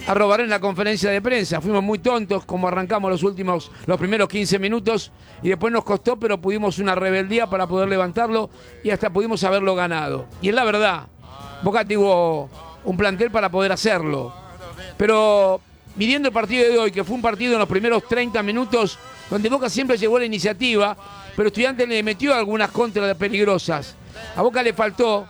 a robar en la conferencia de prensa. Fuimos muy tontos como arrancamos los primeros 15 minutos y después nos costó, pero pudimos una rebeldía para poder levantarlo y hasta pudimos haberlo ganado. Y es la verdad, Boca tuvo un plantel para poder hacerlo. Pero midiendo el partido de hoy, que fue un partido en los primeros 30 minutos donde Boca siempre llevó la iniciativa, pero Estudiantes le metió algunas contras peligrosas. A Boca le faltó